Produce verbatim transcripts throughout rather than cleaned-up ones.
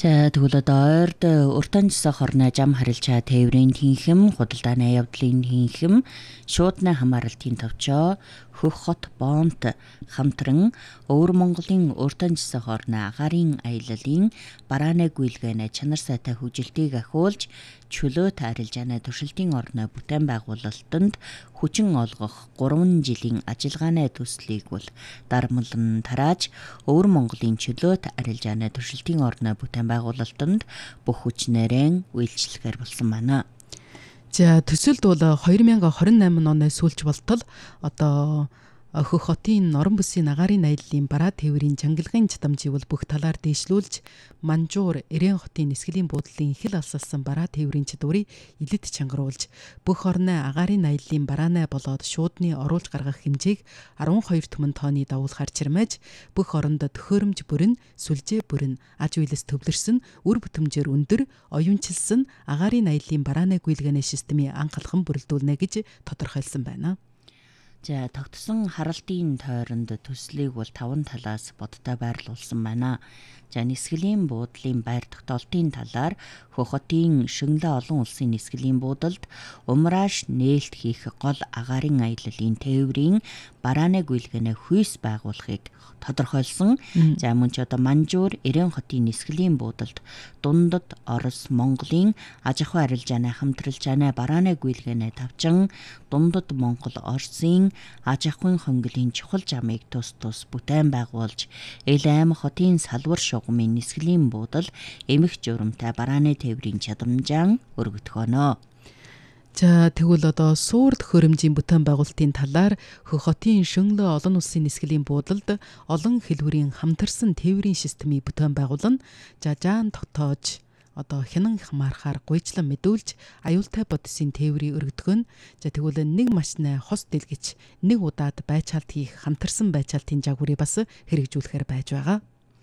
За тэгвэл одоо ойрд уртанчсан хорны зам харилцаа тээврийн тэнхэм, худалдааны явдлын тэнхэм, шуудны хамааралтын товчоо, хөх хот бонт хамтран Өвөр Монголын уртанчсан хорны агаарын аяллалын барааны гүйлгээний чанар сайтай хүжилтийг ахиулж чөлөөт арилжааны туршилтын орны бүтээн байгуулалтанд хүчин олгох гурван жилийн ажиллагааны төслийг бол дарамлан тарааж Өвөр Монголын чөлөөт арилжааны туршилтын орны бүтээн байгуулалтанд бүх хүчнээрээ үйлчлэхээр болсон байна. За төсөлд бол две тысячи двадцать восемь оны сүүлч болтол одоо Хөх хотын Норон бүсийн агаарын аяллалын бараа тээврийн чангалгын чадамжийг бол бүх талаар дэвшлүүлж Манжуур Эрээн хотын нисгэлийн буудлын хил алсалсан бараа тээврийн чадварыг илэд чангаруулж бүх орны агаарын аяллалын бараанаа болоод шуудны оруулж гаргах хэмжээг twelve түмэн тонны дагуулгаар чирмээж бүх оронд төхөөрөмж бүрэн сүлжээ бүрэн аж үйлс төвлөрсөн үр бүтэмжээр өндөр оюунчилсан агаарын аяллалын барааны гүйлгээний системийн анхалхан бүрэлдүүлнэ гэж тодорхойлсон байна. За тогтсон харалтын тойронд төслийг бол таван талаас бодтой байрлуулсан байна. За нисгэлийн буудлын байр тогтоолтын талаар Хөх хотын Шөнлө олон улсын нисгэлийн буудалд умрааш нээлт хийх гол агаарын аяллалын тээврийн барааны гүйлгээний хүйс байгуулахыг тодорхойлсон. За мөн ч одоо Манжуур Эрээн хотын нисгэлийн буудалд дундад Орос Монголын аж ахуй арилжааны хамтралжааны барааны гүйлгээний тавчан дундад Монгол Оросын аж ахуйн хонглын чухал замыг тус тус бүтээн байгуулж Элэм хотын салвар шугамын нисгэлийн буудал эмх журамтай барааны тээврийн чадамжаан өргөдгөнө. За тэгвэл одоо суурд хөрөмжийн бүтээн байгуулалтын талаар Хөх хотын Шөнлө олон улсын нисгэлийн буудалд олон хэлбэрийн хамтарсан тээврийн системийг бүтээн байгуулна. За жаан тогтоож одоо хянан хамаарахаар гуйчлан мэдүүлж аюултай бодисын тээврийг өргөдгөн. За тэгвэл нэг машины хос дэлгэж нэг удаад байцаалт хийх хамтарсан байцаалтын жагварыг бас хэрэгжүүлэхээр байж байгаа.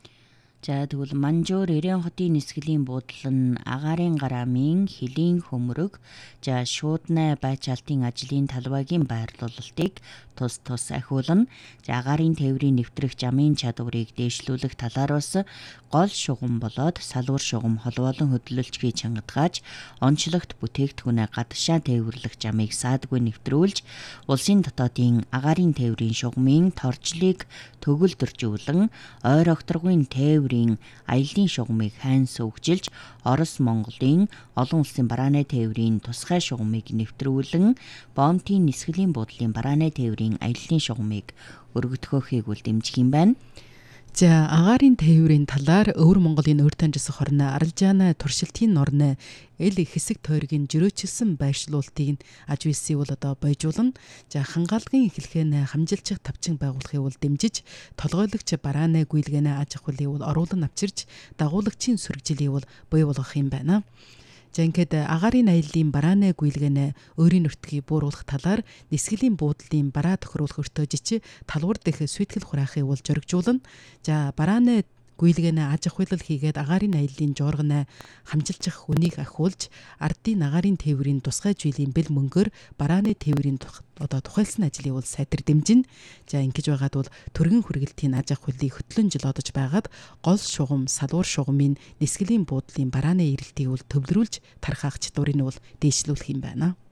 За тэгвэл Манжуур Эрээн хотын нисгэлийн буудал нь агаарын гараамын хөлийн хөмрөг, за шуудны байцаалтын ажлын талбайгийн байрлуулалтыг тус тус ахиулна. За агаарын тээврийн нэвтрэх замын чадварыг дээшлүүлэх талаар бас гол шугам болоод салвар шугам холбоолон хөдөлгөлжгийг чангадгааж онцлогт бүтээгдэхүүнээ гадшаа тээвэрлэх замыг саадгүй нэвтрүүлж улсын дотоодын агаарын тээврийн шугамын торчлыг төгөлдөржүүлэн ойр огторгын тээврийн аяллын шугамыг хайн сөвгжилж Орос Монголын олон улсын барааны тээврийн тусгай шугамыг нэвтрүүлэн Бомтын нисгэлийн буудлын барааны тээврийн аяллын шугамыг өргөдгөхийг үл дэмжих юм байна. За агаарын тээврийн талаар Өвөр Монголын уртанчсан хорны арилжааны туршилтын орны эл хэсэг тойргийн жирөөчилсөн байршлуултыг аж үйлсийг бол одоо бойжуулна. За хангаалгын эхлэхээ хамжилчих тавчин байгуулахыг бол дэмжиж толгойлогч барааны гүйлгээний аж ахуйлыг бол оруулан авчирч дагуулагчийн сүргжилийг бол бий болгох юм байна. За ингээд агаарын аяллалын барааны гүйлгээний өөрийн нутгийг бууруулах талаар нисгэлийн буудлын бараа тохируулах өртөөжич талвар дэх сүйтгэл хураахыг бол зоригжуулна. За барааны гүйлгээний аж ахуйлал хийгээд агаарын аяллалын жуурганы хамжилчих үнийг ахиулж ардын агаарын тээврийн тусгай жилийн бэл мөнгөөр барааны тээврийн одоо тухайлсан ажлыг бол сайтар дэмжинэ. За ингэж байгаад бол төргөн хүргэлтийн аж ахуйлыг хөтлөн жолоодож байгаад гол шугам салвар шугамын нисгэлийн буудлын барааны эрэлтийг бол төвлөрүүлж тархаах чадварыг бол дээшлүүлэх юм байна.